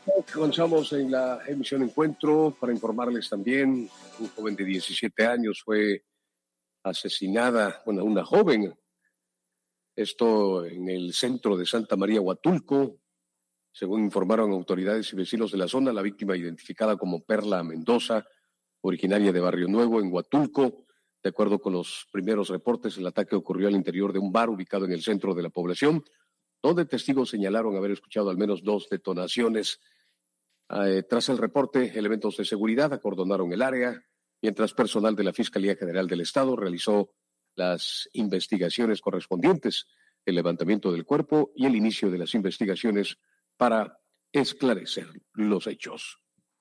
Comenzamos en la emisión Encuentro para informarles también, un joven de 17 años fue asesinada, bueno, una joven, esto en el centro de Santa María, Huatulco. Según informaron autoridades y vecinos de la zona, la víctima identificada como Perla Mendoza, originaria de Barrio Nuevo, en Huatulco. De acuerdo con los primeros reportes, el ataque ocurrió al interior de un bar ubicado en el centro de la población, donde testigos señalaron haber escuchado al menos 2 detonaciones. Tras el reporte, elementos de seguridad acordonaron el área, mientras personal de la Fiscalía General del Estado realizó las investigaciones correspondientes, el levantamiento del cuerpo y el inicio de las investigaciones para esclarecer los hechos.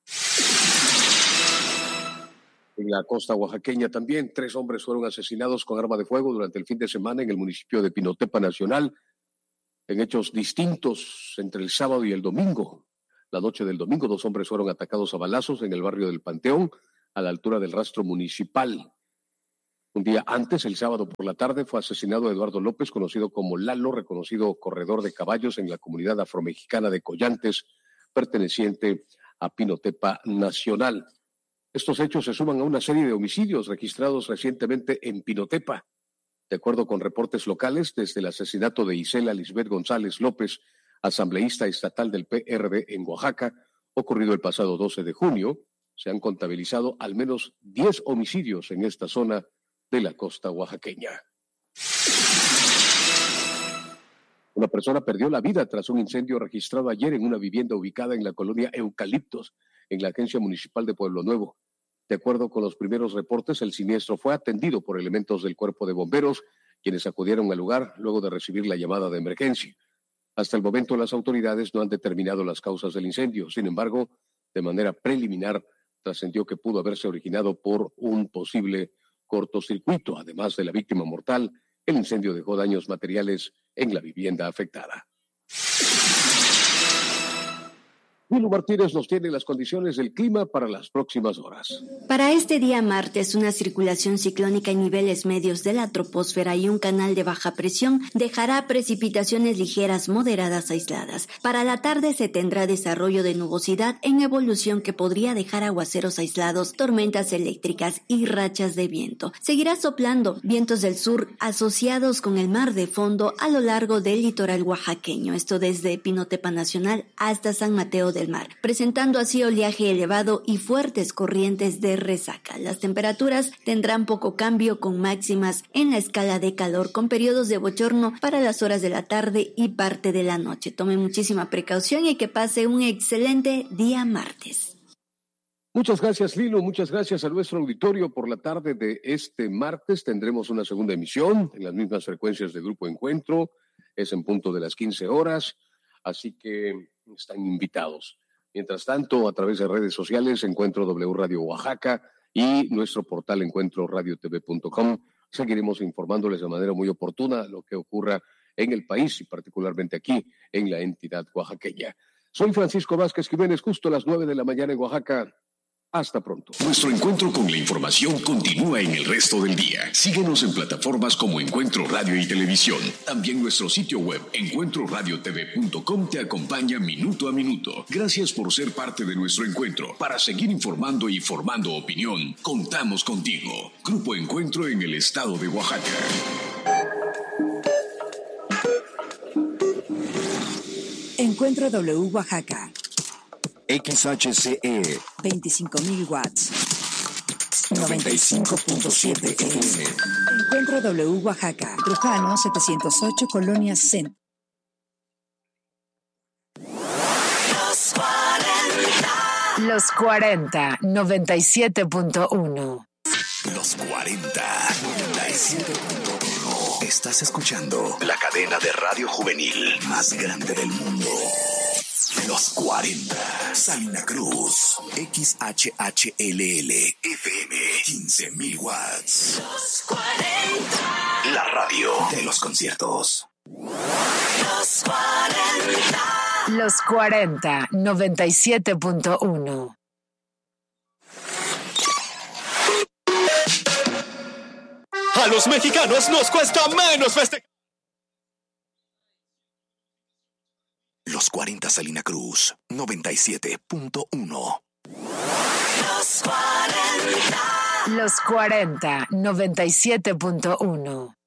En la costa oaxaqueña también, 3 hombres fueron asesinados con arma de fuego durante el fin de semana en el municipio de Pinotepa Nacional, en hechos distintos entre el sábado y el domingo. La noche del domingo, 2 hombres fueron atacados a balazos en el barrio del Panteón, a la altura del rastro municipal. Un día antes, el sábado por la tarde, fue asesinado Eduardo López, conocido como Lalo, reconocido corredor de caballos en la comunidad afromexicana de Collantes, perteneciente a Pinotepa Nacional. Estos hechos se suman a una serie de homicidios registrados recientemente en Pinotepa. De acuerdo con reportes locales, desde el asesinato de Isela Lisbeth González López, asambleísta estatal del PRD en Oaxaca, ocurrido el pasado 12 de junio, se han contabilizado al menos 10 homicidios en esta zona de la costa oaxaqueña. Una persona perdió la vida tras un incendio registrado ayer en una vivienda ubicada en la colonia Eucaliptos, en la Agencia Municipal de Pueblo Nuevo. De acuerdo con los primeros reportes, el siniestro fue atendido por elementos del Cuerpo de Bomberos, quienes acudieron al lugar luego de recibir la llamada de emergencia. Hasta el momento, las autoridades no han determinado las causas del incendio. Sin embargo, de manera preliminar, trascendió que pudo haberse originado por un posible cortocircuito. Además de la víctima mortal, el incendio dejó daños materiales en la vivienda afectada. Milo Martínez nos tiene las condiciones del clima para las próximas horas. Para este día martes, una circulación ciclónica en niveles medios de la troposfera y un canal de baja presión dejará precipitaciones ligeras moderadas aisladas. Para la tarde se tendrá desarrollo de nubosidad en evolución que podría dejar aguaceros aislados, tormentas eléctricas y rachas de viento. Seguirá soplando vientos del sur asociados con el mar de fondo a lo largo del litoral oaxaqueño, esto desde Pinotepa Nacional hasta San Mateo del Mar, presentando así oleaje elevado y fuertes corrientes de resaca. Las temperaturas tendrán poco cambio, con máximas en la escala de calor, con periodos de bochorno para las horas de la tarde y parte de la noche. Tome muchísima precaución y que pase un excelente día martes. Muchas gracias, Lilo. Muchas gracias a nuestro auditorio. Por la tarde de este martes tendremos una segunda emisión en las mismas frecuencias de Grupo Encuentro. Es en punto de las 15 horas, así que están invitados. Mientras tanto, a través de redes sociales, Encuentro W Radio Oaxaca y nuestro portal encuentroradiotv.com, seguiremos informándoles de manera muy oportuna lo que ocurra en el país y particularmente aquí en la entidad oaxaqueña. Soy Francisco Vázquez Jiménez, justo a las 9 de la mañana en Oaxaca. Hasta pronto. Nuestro encuentro con la información continúa en el resto del día. Síguenos en plataformas como Encuentro Radio y Televisión. También nuestro sitio web, encuentroradiotv.com, te acompaña minuto a minuto. Gracias por ser parte de nuestro encuentro. Para seguir informando y formando opinión, contamos contigo. Grupo Encuentro en el estado de Oaxaca. Encuentro W Oaxaca. XHCE 25.000 watts. 95.7 FM. Encuentro W Oaxaca. Trujano 708, Colonia Centro. Los 40, 97.1. Los 40, 97.1. Estás escuchando la cadena de radio juvenil más grande del mundo. Los 40, Salina Cruz, XHHLL, FM, 15.000 watts. Los 40. La radio de los conciertos. Los 40. Los 40, 97.1. A los mexicanos nos cuesta menos festejar. Los Los 40 Salina Cruz, 97.1. Los 40. Los 40, 97.1.